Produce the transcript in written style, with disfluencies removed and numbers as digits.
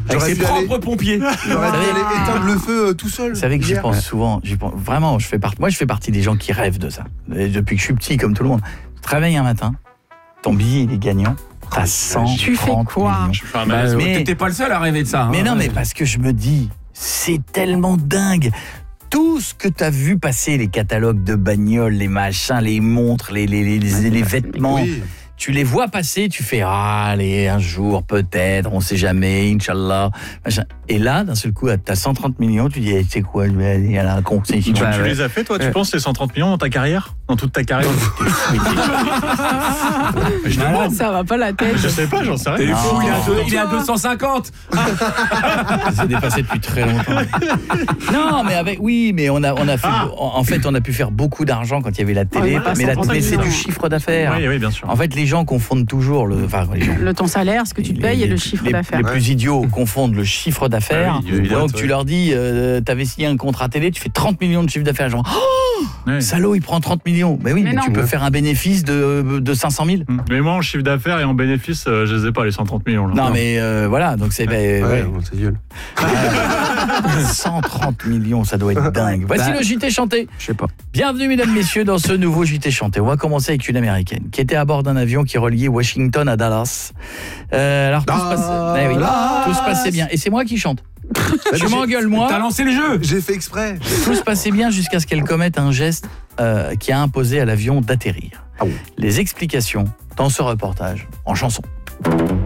Avec ses propres aller- pompiers. J'aurais dû aller éteindre le feu tout seul. Vous savez que j'y hier. pense souvent. Vraiment, moi, je fais partie des gens qui rêvent de ça. Et depuis que je suis petit, comme tout le monde. Tu te réveilles un matin, ton billet, il est gagnant. T'as 130 Tu fais quoi? millions. Je fais un malaise. mais- T'étais pas le seul à rêver de ça. Mais non, mais parce que je me dis, c'est tellement dingue. Tout ce que tu as vu passer, les catalogues de bagnoles, les machins, les montres, les vêtements, Oui. tu les vois passer, tu fais allez, un jour, peut-être, on sait jamais, Inch'Allah. Machin. Et là, d'un seul coup, tu as 130 millions, tu dis, c'est quoi, je vais aller à la con, c'est ici. Tu les as fait, toi, tu penses, ces 130 millions dans ta carrière? Dans toute ta carrière? Je demande. Ça va pas la tête. Je sais pas, j'en sais T'es rien. fou, il est à 250. C'est dépassé depuis très longtemps. Non, mais on a fait, en fait, on a pu faire beaucoup d'argent quand il y avait la télé, Ouais, mais la 130 télé, c'est millions. du chiffre d'affaires. Oui, bien sûr. En fait, les gens confondent toujours Ton salaire, ce que tu payes et le chiffre d'affaires. Les plus idiots confondent le chiffre d'affaires. Ah oui, évidemment, Donc tu leur dis, t'avais signé un contrat télé, tu fais 30 millions de chiffre d'affaires. Genre, Ouais. salaud, il prend 30 millions. Mais oui, Mais mais non. tu peux faire un bénéfice de 500 000. Mais moi, en chiffre d'affaires et en bénéfice, je les ai pas, les 130 millions. Là. Non, mais voilà, donc c'est... Ouais, ouais. bon, ta gueule. 130 millions, ça doit être dingue. Voici le JT chanté. Je sais pas. Bienvenue, mesdames, messieurs, dans ce nouveau JT chanté. On va commencer avec une Américaine qui était à bord d'un avion qui reliait Washington à Dallas. Alors, tout se passait bien. Et c'est moi qui chante. Je m'engueule, moi. T'as lancé le jeu. J'ai fait exprès. Tout se passait bien jusqu'à ce qu'elle commette un geste qui a imposé à l'avion d'atterrir. Ah oui. Les explications dans ce reportage en chanson.